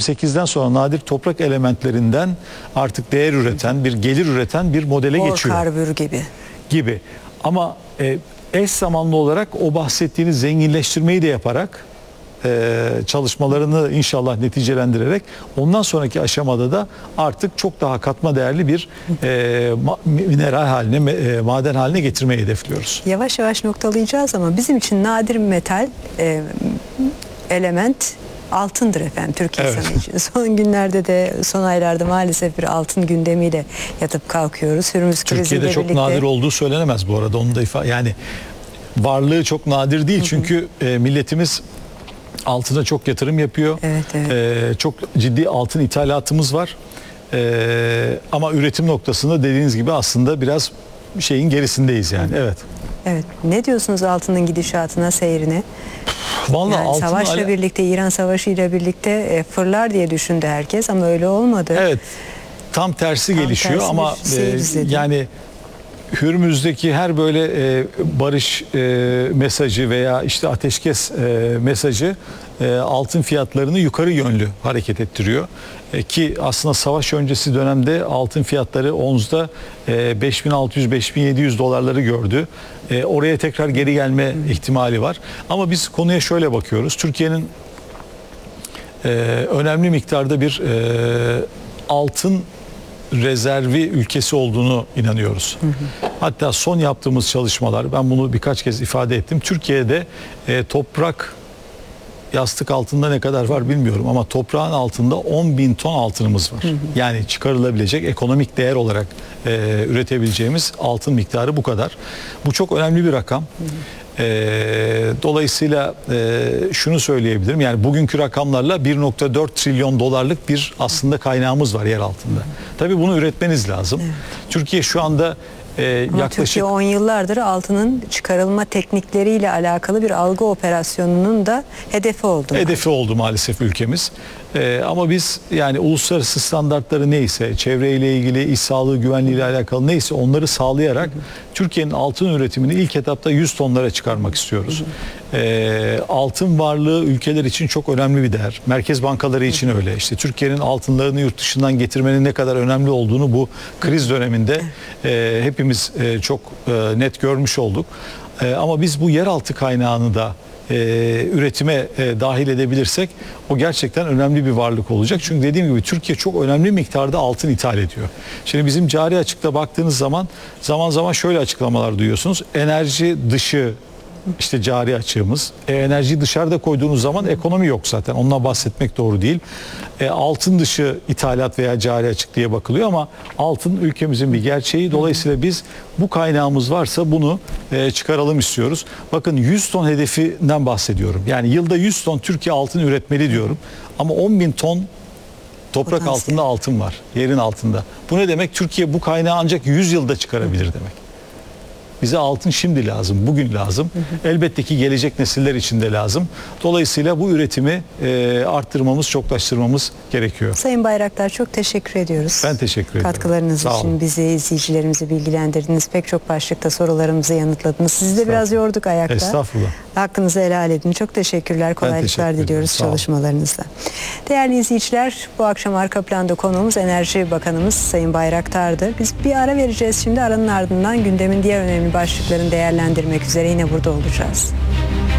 2008'den sonra nadir toprak elementlerinden artık değer üreten, bir gelir üreten bir modele geçiyor. Karbür gibi. Ama eş zamanlı olarak o bahsettiğiniz zenginleştirmeyi de yaparak çalışmalarını inşallah neticelendirerek ondan sonraki aşamada da artık çok daha katma değerli bir mineral haline, maden haline getirmeyi hedefliyoruz. Yavaş yavaş noktalayacağız ama bizim için nadir metal element altındır efendim Türkiye Evet. insanı için. Son günlerde de son aylarda maalesef bir altın gündemiyle yatıp kalkıyoruz. Hürmüz kriziyle Türkiye'de çok birlikte. nadir olduğu söylenemez bu arada. Onu da yani varlığı çok nadir değil çünkü milletimiz altına çok yatırım yapıyor. Evet. Çok ciddi altın ithalatımız var. Ama üretim noktasında dediğiniz gibi aslında biraz şeyin gerisindeyiz yani. Evet. Evet. Ne diyorsunuz altının gidişatına, seyrine? Vallahi Yani altın savaşla birlikte, İran Savaşı ile birlikte fırlar diye düşündü herkes ama öyle olmadı. Evet. Tam tersi gelişiyor tersi ama bir seyir izledi. yani Hürmüz'deki her böyle barış mesajı veya işte ateşkes mesajı altın fiyatlarını yukarı yönlü hareket ettiriyor. Ki aslında savaş öncesi dönemde altın fiyatları onzda 5600-5700 dolarları gördü. Oraya tekrar geri gelme ihtimali var. Ama biz konuya şöyle bakıyoruz. Türkiye'nin önemli miktarda bir altın rezervi ülkesi olduğunu inanıyoruz. Hatta son yaptığımız çalışmalar, ben bunu birkaç kez ifade ettim. Türkiye'de toprak yastık altında ne kadar var bilmiyorum ama toprağın altında 10.000 ton altınımız var. Yani çıkarılabilecek ekonomik değer olarak üretebileceğimiz altın miktarı bu kadar. Bu çok önemli bir rakam. Dolayısıyla şunu söyleyebilirim, yani bugünkü rakamlarla 1.4 trilyon dolarlık bir aslında kaynağımız var yer altında. Tabii bunu üretmeniz lazım. Evet. Türkiye şu anda Ama yaklaşık Türkiye 10 yıllardır altının çıkarılma teknikleriyle alakalı bir algı operasyonunun da hedefi oldu. Hedefi oldu maalesef ülkemiz. Ama biz yani uluslararası standartları neyse, çevreyle ilgili, iş sağlığı güvenliği ile alakalı neyse onları sağlayarak Türkiye'nin altın üretimini ilk etapta 100 tonlara çıkarmak istiyoruz. Altın varlığı ülkeler için çok önemli bir değer. Merkez bankaları için öyle. İşte Türkiye'nin altınlarını yurt dışından getirmenin ne kadar önemli olduğunu bu kriz döneminde hepimiz çok net görmüş olduk. Ama biz bu yeraltı kaynağını da üretime dahil edebilirsek o gerçekten önemli bir varlık olacak. Çünkü dediğim gibi Türkiye çok önemli miktarda altın ithal ediyor. Şimdi bizim cari açıkta baktığınız zaman zaman şöyle açıklamalar duyuyorsunuz. Enerji dışı işte cari açığımız. Enerjiyi dışarıda koyduğunuz zaman ekonomi yok zaten. Ondan bahsetmek doğru değil. Altın dışı ithalat veya cari açık diye bakılıyor ama altın ülkemizin bir gerçeği. Dolayısıyla biz bu kaynağımız varsa bunu çıkaralım istiyoruz. Bakın 100 ton hedefinden bahsediyorum. Yani yılda 100 ton Türkiye altın üretmeli diyorum. Ama 10.000 ton toprak altında altın var. Yerin altında. Bu ne demek? Türkiye bu kaynağı ancak 100 yılda çıkarabilir demek. Bize altın şimdi lazım, bugün lazım. Elbette ki gelecek nesiller için de lazım. Dolayısıyla bu üretimi arttırmamız, çoklaştırmamız gerekiyor. Sayın Bayraktar çok teşekkür ediyoruz. Ben teşekkür ederim. Katkılarınız için bizi, izleyicilerimizi bilgilendirdiniz. Pek çok başlıkta sorularımızı yanıtladınız. Sizi de biraz yorduk ayakta. Estağfurullah. Hakkınızı helal edin. Çok teşekkürler, kolaylıklar diliyoruz çalışmalarınızda. Değerli izleyiciler, bu akşam arka planda konuğumuz Enerji Bakanımız Sayın Bayraktar'dı. Biz bir ara vereceğiz şimdi. Aranın ardından gündemin diğer önemli başlıklarını değerlendirmek üzere yine burada olacağız.